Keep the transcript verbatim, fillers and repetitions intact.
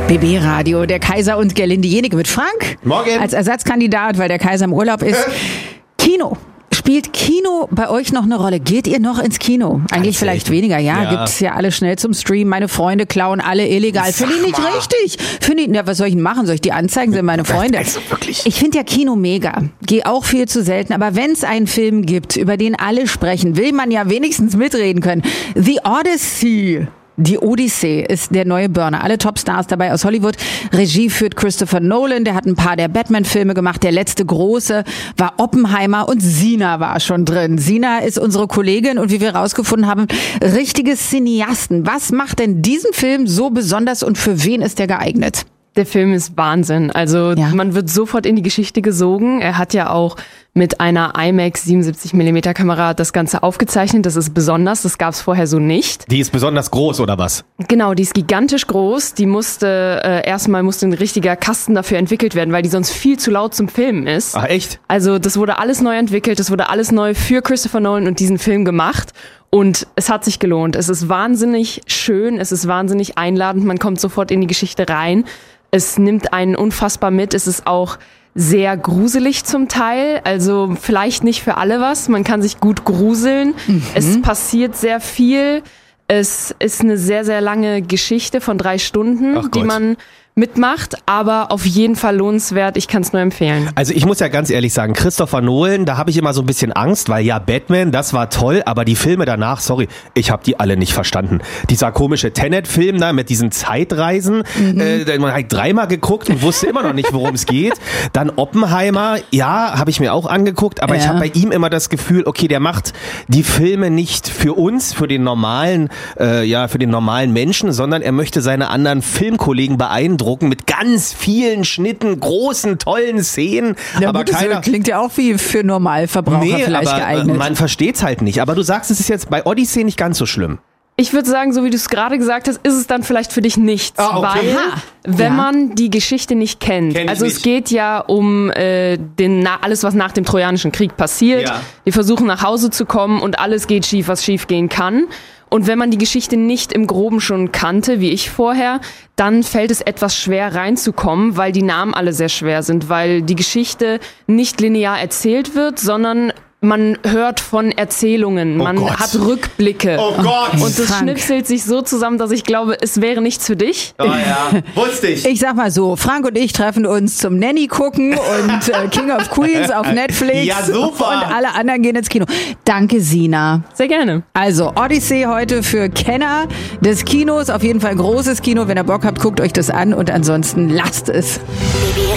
B B-Radio, der Kaiser und Gerlinde Jenike mit Frank. Morgen. Als Ersatzkandidat, weil der Kaiser im Urlaub ist. Kino. Spielt Kino bei euch noch eine Rolle? Geht ihr noch ins Kino? Eigentlich vielleicht weniger, ja. Ja. Gibt's ja alle schnell zum Stream. Meine Freunde klauen alle illegal. Finde ich nicht mal. richtig. Finde ich, ja, was soll ich denn machen? Soll ich die anzeigen? Sind meine Freunde. Also wirklich. Ich finde ja Kino mega. Gehe auch viel zu selten. Aber wenn es einen Film gibt, über den alle sprechen, will man ja wenigstens mitreden können. The Odyssey. Die Odyssee ist der neue Burner. Alle Topstars dabei aus Hollywood. Regie führt Christopher Nolan. Der hat ein paar der Batman-Filme gemacht. Der letzte große war Oppenheimer und Sina war schon drin. Sina ist unsere Kollegin und wie wir rausgefunden haben, richtiges Cineasten. Was macht denn diesen Film so besonders und für wen ist der geeignet? Der Film ist Wahnsinn. Also Ja. man wird sofort in die Geschichte gesogen. Er hat ja auch mit einer IMAX siebenundsiebzig Millimeter Kamera das Ganze aufgezeichnet. Das ist besonders, das gab es vorher so nicht. Die ist besonders groß, oder was? Genau, die ist gigantisch groß. Die musste, äh, erstmal musste ein richtiger Kasten dafür entwickelt werden, weil die sonst viel zu laut zum Filmen ist. Ach, echt? Also das wurde alles neu entwickelt, das wurde alles neu für Christopher Nolan und diesen Film gemacht. Und es hat sich gelohnt. Es ist wahnsinnig schön, es ist wahnsinnig einladend, man kommt sofort in die Geschichte rein. Es nimmt einen unfassbar mit, es ist auch sehr gruselig zum Teil, also vielleicht nicht für alle was, man kann sich gut gruseln, mhm. Es passiert sehr viel, es ist eine sehr, sehr lange Geschichte von drei Stunden, Ach die Gott. man mitmacht, aber auf jeden Fall lohnenswert, ich kann es nur empfehlen. Also ich muss ja ganz ehrlich sagen, Christopher Nolan, da habe ich immer so ein bisschen Angst, weil ja, Batman, das war toll, aber die Filme danach, sorry, ich habe die alle nicht verstanden. Dieser komische Tenet-Film da mit diesen Zeitreisen, mhm. äh, man hat dreimal geguckt und wusste immer noch nicht, worum es geht. Dann Oppenheimer, ja, habe ich mir auch angeguckt, aber Ja. ich habe bei ihm immer das Gefühl, okay, der macht die Filme nicht für uns, für den normalen, äh, ja, für den normalen Menschen, sondern er möchte seine anderen Filmkollegen beeindrucken mit ganz vielen Schnitten, großen, tollen Szenen, Ja, aber gut, das keiner... klingt ja auch wie für Normalverbraucher Nee, vielleicht aber geeignet. äh, man versteht's halt nicht. Aber du sagst, es ist jetzt bei Odyssey nicht ganz so schlimm. Ich würde sagen, so wie du es gerade gesagt hast, ist es dann vielleicht für dich nichts, Ah, okay. weil Aha. wenn Ja. man die Geschichte nicht kennt, Kenn ich also nicht. es geht ja um äh, den na- alles, was nach dem Trojanischen Krieg passiert. Ja. Wir versuchen nach Hause zu kommen und alles geht schief, was schief gehen kann. Und wenn man die Geschichte nicht im Groben schon kannte, wie ich vorher, dann fällt es etwas schwer reinzukommen, weil die Namen alle sehr schwer sind, weil die Geschichte nicht linear erzählt wird, sondern man hört von Erzählungen, Oh man Gott. hat Rückblicke. Oh Gott! Und das Frank. schnipselt sich so zusammen, dass ich glaube, es wäre nichts für dich. Oh ja, wusste ich. Ich sag mal so, Frank und ich treffen uns zum Nanny gucken und äh, King of Queens auf Netflix. Ja, super. Und alle anderen gehen ins Kino. Danke, Sina. Sehr gerne. Also, Odyssey heute für Kenner des Kinos. Auf jeden Fall ein großes Kino. Wenn ihr Bock habt, guckt euch das an und ansonsten lasst es.